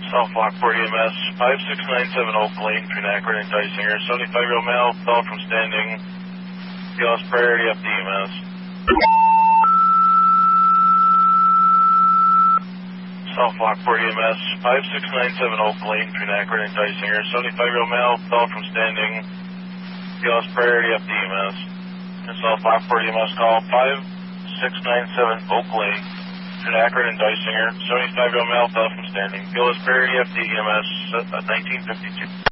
South Lockport EMS, 5697 Oak Lane, between Akron and Dysinger. 75-year-old male, fell from standing. BLS priority up to EMS. South Lockport EMS, 5697 Oak Lane, between Akron and Dysinger. 75-year-old male, fell from standing. BLS priority up to EMS. South Lockport EMS, call 5697 Oak Lane, between Akron and Dysinger. 75-year-old male, fell from standing. BLS priority up to EMS, 1952.